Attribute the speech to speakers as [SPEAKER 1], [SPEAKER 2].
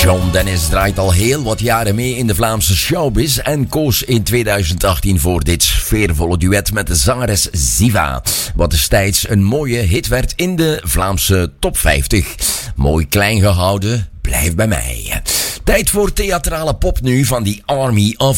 [SPEAKER 1] John Dennis draait al heel wat jaren mee in de Vlaamse showbiz en koos in 2018 voor dit sfeervolle duet met de zangeres Ziva, wat destijds een mooie hit werd in de Vlaamse top 50. Mooi klein gehouden, blijf bij mij. Tijd voor theatrale pop nu van The Army of